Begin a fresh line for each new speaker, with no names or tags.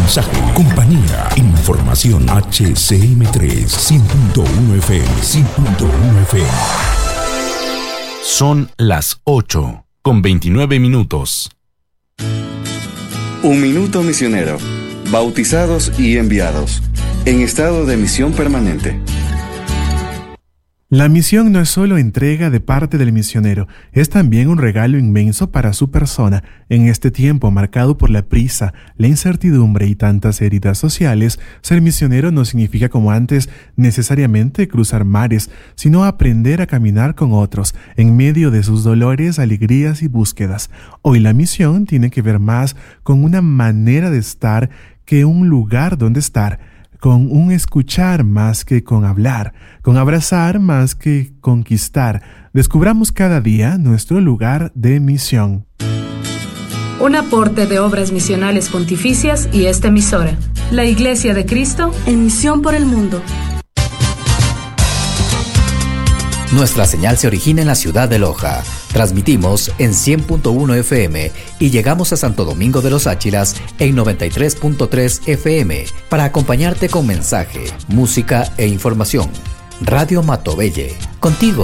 mensaje, compañía, información. HCM3 100.1 FM, 100.1 FM.
Son las 8:29.
Un minuto misionero. Bautizados y enviados. En estado de misión permanente.
La misión no es solo entrega de parte del misionero, es también un regalo inmenso para su persona. En este tiempo marcado por la prisa, la incertidumbre y tantas heridas sociales, ser misionero no significa como antes necesariamente cruzar mares, sino aprender a caminar con otros en medio de sus dolores, alegrías y búsquedas. Hoy la misión tiene que ver más con una manera de estar que un lugar donde estar, con un escuchar más que con hablar, con abrazar más que conquistar. Descubramos cada día nuestro lugar de misión.
Un aporte de Obras Misionales Pontificias y esta emisora. La Iglesia de Cristo en misión por el mundo.
Nuestra señal se origina en la ciudad de Loja. Transmitimos en 100.1 FM y llegamos a Santo Domingo de los Áchilas en 93.3 FM para acompañarte con mensaje, música e información. Radio Matobelle, contigo